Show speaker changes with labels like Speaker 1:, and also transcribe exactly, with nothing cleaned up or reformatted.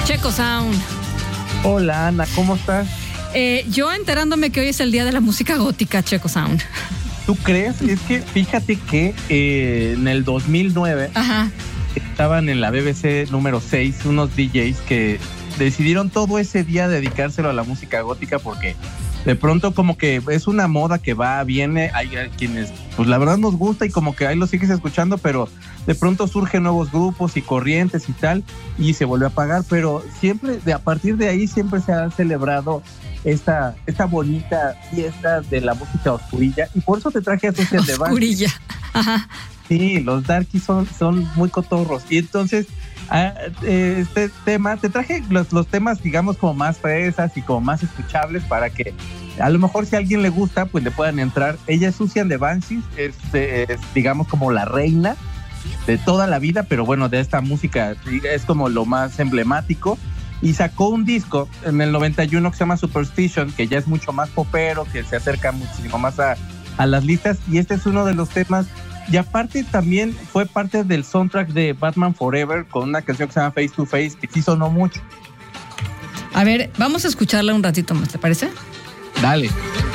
Speaker 1: Checo Sound.
Speaker 2: Hola, Ana, ¿cómo estás?
Speaker 1: Eh, yo enterándome que hoy es el día de la música gótica, Checo Sound.
Speaker 2: ¿Tú crees? Es que fíjate que eh, en el dos mil nueve
Speaker 1: Ajá.
Speaker 2: estaban en la B B C número seis unos D Js que decidieron todo ese día dedicárselo a la música gótica porque de pronto como que es una moda que va, viene, hay quienes pues la verdad nos gusta y como que ahí lo sigues escuchando, pero de pronto surgen nuevos grupos y corrientes y tal y se vuelve a apagar, pero siempre, de a partir de ahí siempre se ha celebrado esta, esta bonita fiesta de la música oscurilla y por eso te traje a Social de
Speaker 1: Oscurilla, ajá.
Speaker 2: Sí, los darkies son, son muy cotorros y entonces a, eh, este tema, te traje los, los temas digamos como más fresas y como más escuchables para que a lo mejor si a alguien le gusta pues le puedan entrar. Ella es Susan de Banshees, es, es digamos como la reina de toda la vida, pero bueno, de esta música es como lo más emblemático y sacó un disco en el noventa y uno que se llama Superstition, que ya es mucho más popero, que se acerca muchísimo más a, a las listas y este es uno de los temas y aparte también fue parte del soundtrack de Batman Forever con una canción que se llama Face to Face que sí sonó mucho.
Speaker 1: A ver, vamos a escucharla un ratito más, ¿te parece?
Speaker 2: Dale.